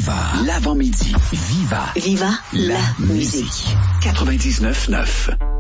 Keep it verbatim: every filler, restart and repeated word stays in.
Viva. L'avant-midi. Viva. Viva la, la musique. musique. quatre-vingt-dix-neuf neuf.